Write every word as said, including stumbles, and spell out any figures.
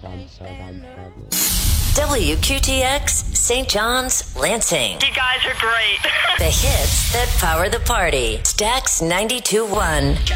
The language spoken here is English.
W Q T X, Saint John's, Lansing. You guys are great. The hits that power the party. Stax ninety-two point one.